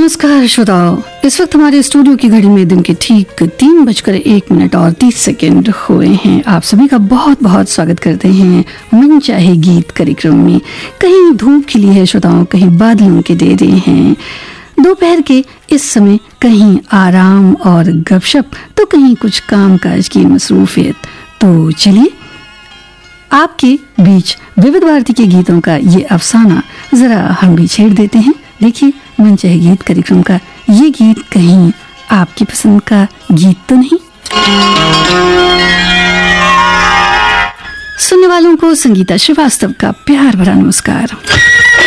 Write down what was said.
नमस्कार श्रोताओं, इस वक्त हमारे स्टूडियो की घड़ी में दिन के ठीक 3:01 और 30 हुए हैं। आप सभी का बहुत बहुत स्वागत करते हैं मन चाहे गीत कार्यक्रम में। कहीं धूप खिली है श्रोताओं, कहीं बादलों के डेरे हैं। दोपहर के इस समय कहीं आराम और गपशप तो कहीं कुछ कामकाज की मसरूफियत। तो चलिए आपके बीच विविध भारती के गीतों का ये अफसाना जरा हम भी छेड़ देते हैं। देखिए मन चाहे गीत कार्यक्रम का ये गीत कहीं आपकी पसंद का गीत तो नहीं। सुनने वालों को संगीता श्रीवास्तव का प्यार भरा नमस्कार।